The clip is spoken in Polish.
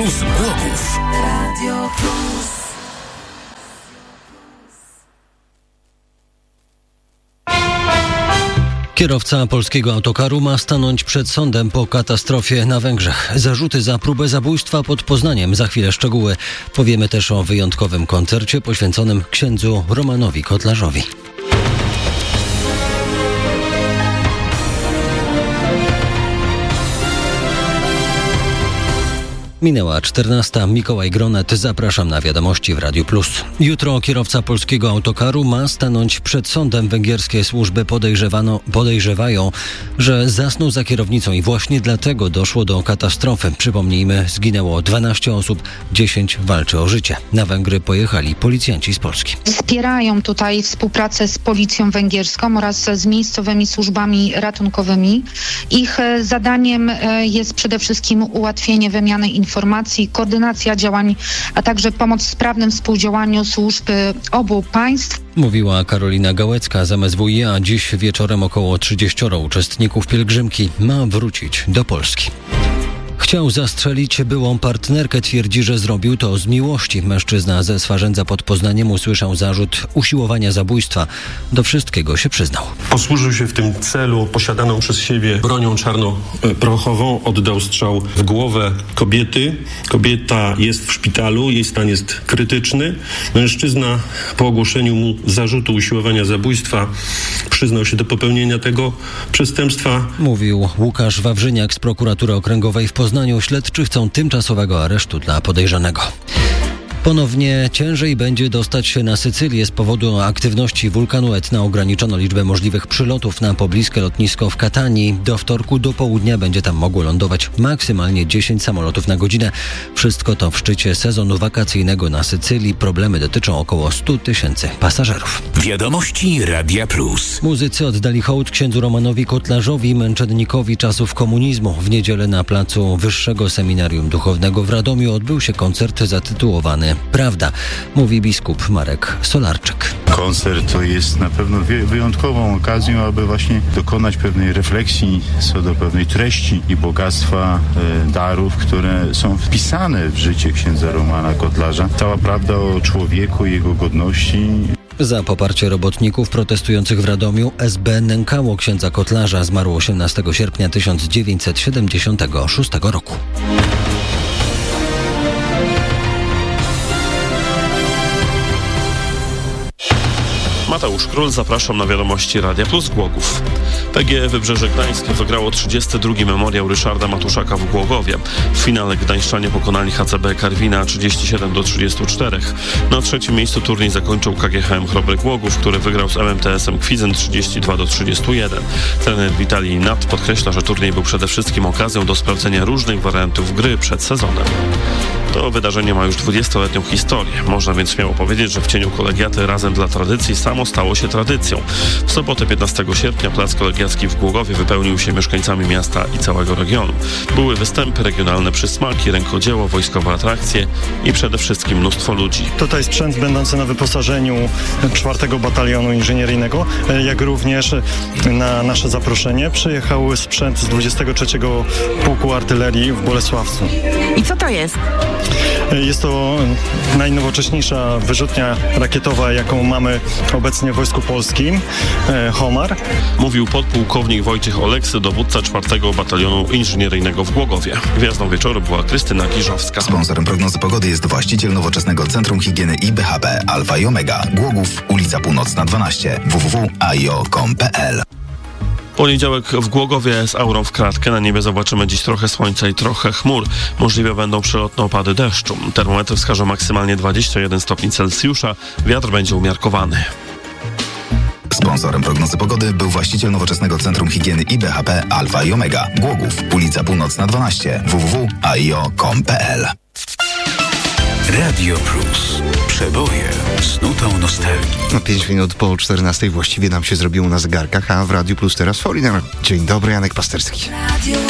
Plus Głogów. Radio Plus. Kierowca polskiego autokaru ma stanąć przed sądem po katastrofie na Węgrzech. Zarzuty za próbę zabójstwa pod Poznaniem. Za chwilę szczegóły. Powiemy też o wyjątkowym koncercie poświęconym księdzu Romanowi Kotlarzowi. Minęła 14. Mikołaj Gronet. Zapraszam na wiadomości w Radiu Plus. Jutro kierowca polskiego autokaru ma stanąć przed sądem. Węgierskie służby podejrzewają, że zasnął za kierownicą i właśnie dlatego doszło do katastrofy. Przypomnijmy, zginęło 12 osób, 10 walczy o życie. Na Węgry pojechali policjanci z Polski. Wspierają tutaj współpracę z policją węgierską oraz z miejscowymi służbami ratunkowymi. Ich zadaniem jest przede wszystkim ułatwienie wymiany informacji, koordynacja działań, a także pomoc w sprawnym współdziałaniu służb obu państw. Mówiła Karolina Gałecka z MSWiA. Dziś wieczorem około 30 uczestników pielgrzymki ma wrócić do Polski. Chciał zastrzelić byłą partnerkę, twierdzi, że zrobił to z miłości. Mężczyzna ze Swarzędza pod Poznaniem usłyszał zarzut usiłowania zabójstwa. Do wszystkiego się przyznał. Posłużył się w tym celu posiadaną przez siebie bronią czarnoprochową, oddał strzał w głowę kobiety. Kobieta jest w szpitalu, jej stan jest krytyczny. Mężczyzna po ogłoszeniu mu zarzutu usiłowania zabójstwa przyznał się do popełnienia tego przestępstwa. Mówił Łukasz Wawrzyniak z prokuratury okręgowej w Poznaniu. Śledczy chcą tymczasowego aresztu dla podejrzanego. Ponownie ciężej będzie dostać się na Sycylię. Z powodu aktywności wulkanu Etna ograniczono liczbę możliwych przylotów na pobliskie lotnisko w Katanii. Do wtorku do południa będzie tam mogło lądować maksymalnie 10 samolotów na godzinę. Wszystko to w szczycie sezonu wakacyjnego na Sycylii. Problemy dotyczą około 100 000 pasażerów. Wiadomości Radia Plus. Muzycy oddali hołd księdzu Romanowi Kotlarzowi, męcennikowi czasów komunizmu. W niedzielę na placu Wyższego Seminarium Duchownego w Radomiu odbył się koncert zatytułowany Prawda, mówi biskup Marek Solarczyk. Koncert to jest na pewno wyjątkową okazją, aby właśnie dokonać pewnej refleksji co do pewnej treści i bogactwa darów, które są wpisane w życie księdza Romana Kotlarza. Cała prawda o człowieku i jego godności. Za poparcie robotników protestujących w Radomiu SB nękało księdza Kotlarza. Zmarł 18 sierpnia 1976 roku. Mateusz Król, zapraszam na wiadomości Radia Plus Głogów. PGE Wybrzeże Gdańskie wygrało 32. memoriał Ryszarda Matuszaka w Głogowie. W finale gdańszczanie pokonali HCB Karwina 37-34. Na trzecim miejscu turniej zakończył KGHM Chrobry Głogów, który wygrał z MMTS-em Kwidzyn 32-31. Trener Witalij Nat podkreśla, że turniej był przede wszystkim okazją do sprawdzenia różnych wariantów gry przed sezonem. To wydarzenie ma już 20-letnią historię. Można więc śmiało powiedzieć, że w cieniu kolegiaty Razem dla Tradycji samo stało się tradycją. W sobotę 15 sierpnia plac kolegiacki w Głogowie wypełnił się mieszkańcami miasta i całego regionu. Były występy, regionalne przysmaki, rękodzieło, wojskowe atrakcje i przede wszystkim mnóstwo ludzi. Tutaj sprzęt będący na wyposażeniu 4 Batalionu Inżynieryjnego, jak również na nasze zaproszenie przyjechał sprzęt z 23 Pułku Artylerii w Bolesławcu. I co to jest? Jest to najnowocześniejsza wyrzutnia rakietowa, jaką mamy obecnie w Wojsku Polskim, Homar. Mówił podpułkownik Wojciech Oleksy, dowódca 4 Batalionu Inżynieryjnego w Głogowie. Gwiazdą wieczoru była Krystyna Giżowska. Sponsorem prognozy pogody jest właściciel nowoczesnego Centrum Higieny i BHP Alfa i Omega. Głogów, ulica Północna 12, www.aio.com.pl. Poniedziałek w Głogowie z aurą w kratkę. Na niebie zobaczymy dziś trochę słońca i trochę chmur. Możliwe będą przelotne opady deszczu. Termometry wskażą maksymalnie 21 stopni Celsjusza. Wiatr będzie umiarkowany. Sponsorem prognozy pogody był właściciel nowoczesnego Centrum Higieny i BHP Alfa i Omega. Głogów, ulica Północna 12, www.aio.com.pl. Radio Plus. Przeboje z nutą nostalgii. 5 minut po 14 właściwie nam się zrobiło na zegarkach, a w Radiu Plus teraz Foreigner. Dzień dobry, Janek Pasterski. Radio